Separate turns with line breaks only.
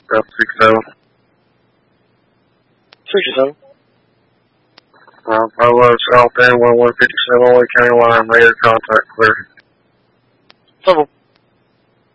About 6-7.
67.
Polo South End 1157 Lee County line, radar contact clear.
Double.